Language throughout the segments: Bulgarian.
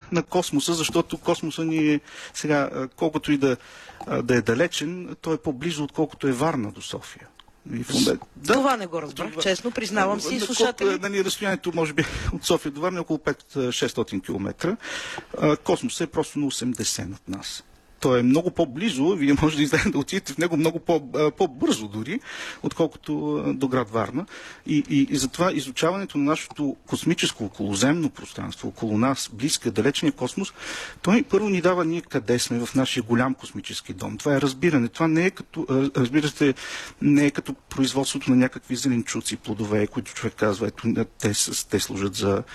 на космоса, защото космоса ни е сега, колкото и да е далечен, той е по-близо, отколкото е Варна до София. Това не го разбрах, честно, признавам си, слушатели. Разстоянието, може би, от София до Варна е около 5-600 км. Космосът е просто на 80 над нас. Той е много по-близо, вие може да отидете в него много по-бързо дори, отколкото до град Варна. И затова изучаването на нашето космическо околоземно пространство, около нас, близка, далечния космос, той първо ни дава ние къде сме в нашия голям космически дом. Това е разбиране. Това не е като, разбирате, не е като производството на някакви зеленчуци, плодове, които човек казва, ето, те служат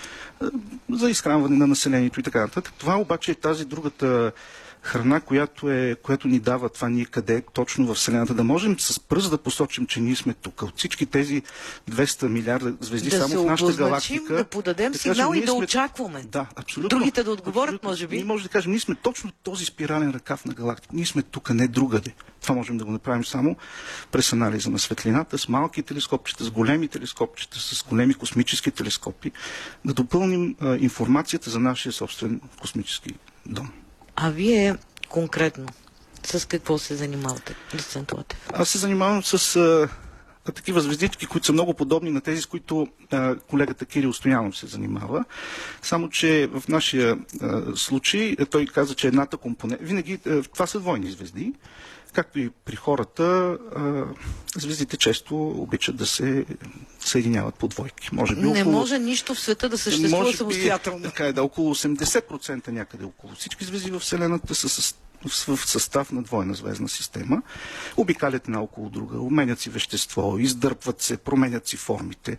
за изхранване на населението и така нататък. Това обаче е тази другата храна, която ни дава това ние къде точно в Вселената, да можем с пръст да посочим, че ние сме тук. От всички тези 200 милиарда звезди да само в нашата галактика. Да подадем сигнал и да очакваме. Да, абсолютно. Другите да отговорят, абсолютно. Може би. Ние може да кажем, ние сме точно този спирален ръкав на галактика. Ние сме тук, не другаде. Това можем да го направим само през анализа на светлината, с малки телескопчета, с големи телескопчета, с големи космически телескопи, да допълним информацията за нашия собствен космически дом. А вие конкретно с какво се занимавате, доцент Латев? Аз се занимавам с такива звездички, които са много подобни на тези, с които колегата Кирил Стоянов се занимава. Само, че в нашия случай той каза, че едната компонента... Винаги това са двойни звезди. Както и при хората, звездите често обичат да се съединяват по двойки. Не може нищо в света да съществува самостоятелно. Така е, да, около 80% някъде около всички звезди в Вселената са в състав на двойна звездна система. Обикалят една около друга, обменят си вещество, издърпват се, променят си формите.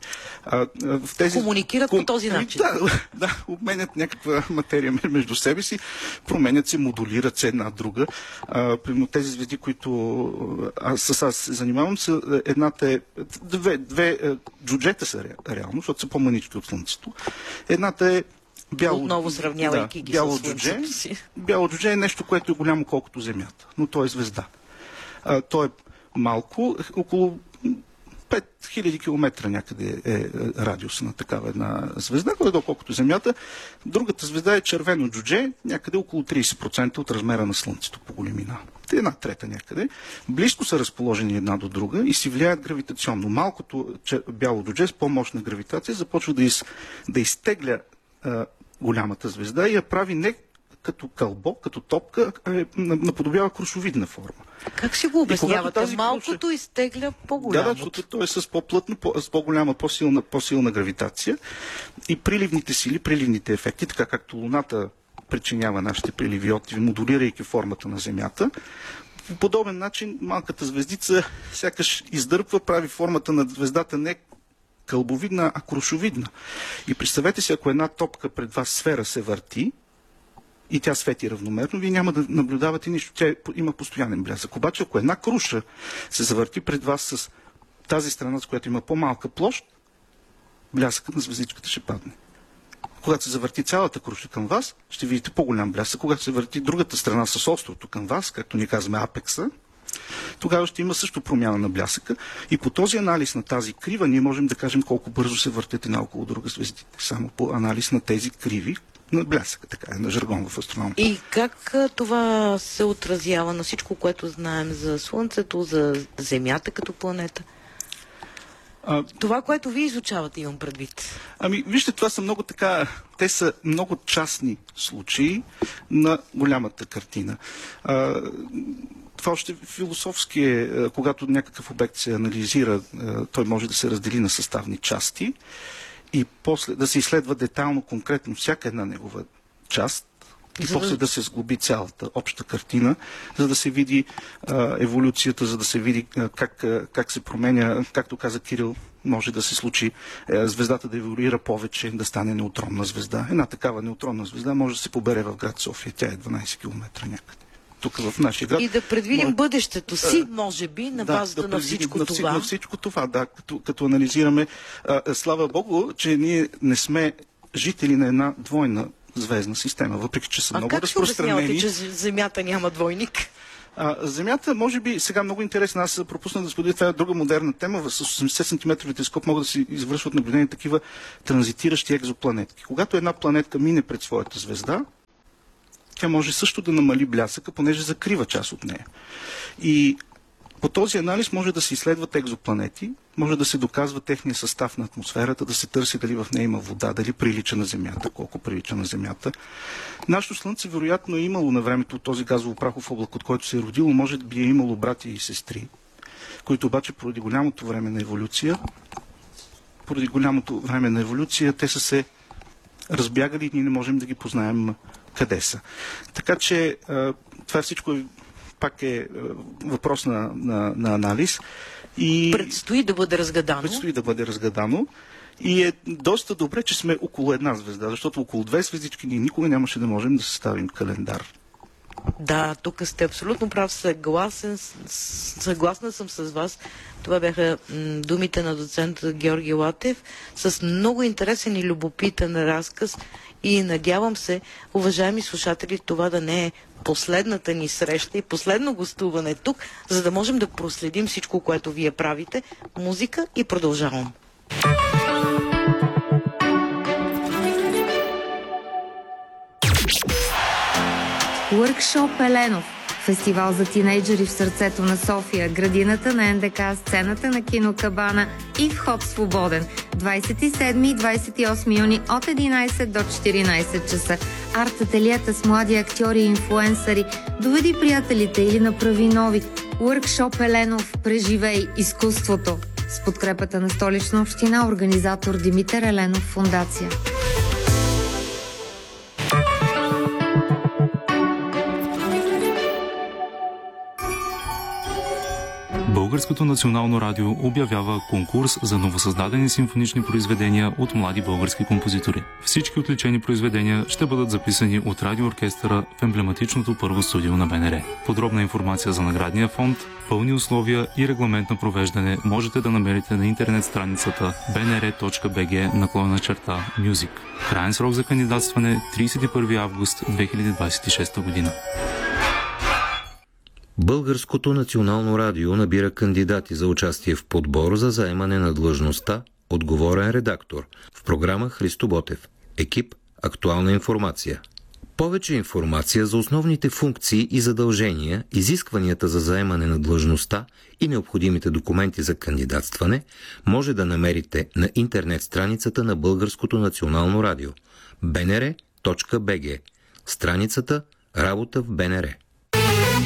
Комуникират по този начин. Да, обменят някаква материя между себе си, променят се, модулират се една друга. Примерно тези звезди, които аз се занимавам, са едната е... Две джуджета са реално, защото са по-манички от Слънцето. Едната е отново сравнявайки ги с Слънцето си. Бяло джудже е нещо, което е голямо колкото Земята, но то е звезда. То е малко, около 5000 км някъде е радиуса на такава една звезда, която е колкото Земята. Другата звезда е червено джудже, някъде около 30% от размера на Слънцето по големина. Една трета някъде. Близко са разположени една до друга и си влияят гравитационно. Малкото бяло джудже с по-мощна гравитация започва да изтегля голямата звезда и я прави не като кълбо, като топка, наподобява крушовидна форма. Как си го обяснявате? Малкото изтегля по-голямото. Да, защото то е с по-плътно, с по-голяма, по-силна гравитация и приливните сили, приливните ефекти, така както Луната причинява нашите приливи отиви, модулирайки формата на Земята. По подобен начин малката звездица сякаш издърпва, прави формата на звездата не кълбовидна, а крушовидна. И представете си, ако една топка пред вас сфера се върти и тя свети равномерно, вие няма да наблюдавате нищо. Тя има постоянен блясък. Обаче, ако една круша се завърти пред вас с тази страна, с която има по-малка площ, блясъкът на звездичката ще падне. Когато се завърти цялата круша към вас, ще видите по-голям блясък. Когато се върти другата страна с острото към вас, както ние казваме апекса, тогава ще има също промяна на блясъка. И по този анализ на тази крива ние можем да кажем колко бързо се въртят една около друга звездите. Само по анализ на тези криви на блясъка, така е, на жаргон в астрономията. И как това се отразява на всичко, което знаем за Слънцето, за Земята като планета? Това, което вие изучавате, имам предвид. Вижте, това са много така... Те са много частни случаи на голямата картина. Това още философски е, когато някакъв обект се анализира, той може да се раздели на съставни части и после да се изследва детайлно, конкретно всяка една негова част и после да се сглоби цялата обща картина, за да се види еволюцията, за да се види как се променя, както каза Кирил, може да се случи звездата да еволюира повече, да стане неутронна звезда. Една такава неутронна звезда може да се побере в град София. Тя е 12 км някъде. Тук в нашия град. И да предвидим бъдещето си, може би, на базата на всичко това. На всичко това, да, като анализираме. Слава Богу, че ние не сме жители на една двойна звездна система, въпреки че са много разпространени. Как ще обяснявате, че Земята няма двойник? Земята, може би, сега много интересна, аз пропуснах да споделя, това е друга модерна тема, с 80 см телескоп могат да се извършват наблюдения такива транзитиращи екзопланетки. Когато една планетка мине пред своята звезда, тя може също да намали блясъка, понеже закрива част от нея. И по този анализ може да се изследват екзопланети, може да се доказва техния състав на атмосферата, да се търси дали в нея има вода, дали прилича на Земята, колко прилича на Земята. Нашето Слънце вероятно е имало на времето този газово-прахов облак, от който се е родило, може би е имало братя и сестри, които обаче поради голямото време на еволюция, те са се разбягали и ние не можем да ги познаем къде са. Така че това всичко пак е въпрос на анализ. И предстои да бъде разгадано. И е доста добре, че сме около една звезда, защото около две звездички ние никога нямаше да можем да съставим календар. Да, тук сте абсолютно прав. Съгласна съм с вас. Това бяха думите на доцент Георги Латев с много интересен и любопитен разказ и надявам се, уважаеми слушатели, това да не е последната ни среща и последно гостуване тук, за да можем да проследим всичко, което вие правите. Музика и продължавам. Уъркшоп Еленов. Фестивал за тинейджери в сърцето на София, градината на НДК, сцената на кино Кабана и вход свободен. 27 и 28 юни от 11 до 14 часа. Арт-ателиета с млади актьори и инфлуенсъри. Доведи приятелите или направи нови. Уъркшоп Еленов. Преживей изкуството. С подкрепата на Столична община, организатор Димитър Еленов фондация. Българското национално радио обявява конкурс за новосъздадени симфонични произведения от млади български композитори. Всички отличени произведения ще бъдат записани от радиооркестъра в емблематичното първо студио на БНР. Подробна информация за наградния фонд, пълни условия и регламент на провеждане можете да намерите на интернет страницата bnr.bg/music. Краен срок за кандидатстване 31 август 2026 година. Българското национално радио набира кандидати за участие в подбор за заемане на длъжността отговорен редактор в програма Христо Ботев. Екип Актуална информация. Повече информация за основните функции и задължения, изискванията за заемане на длъжността и необходимите документи за кандидатстване може да намерите на интернет страницата на Българското национално радио bnr.bg, страницата Работа в БНР.